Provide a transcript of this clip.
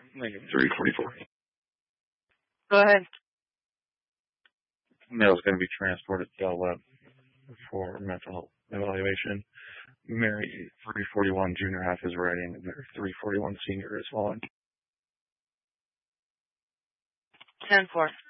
Negative 344. Go ahead. Male is going to be transported to Del Webb for mental health evaluation. Mary 341 junior half is writing, and Mary 341 senior is falling. 10-4.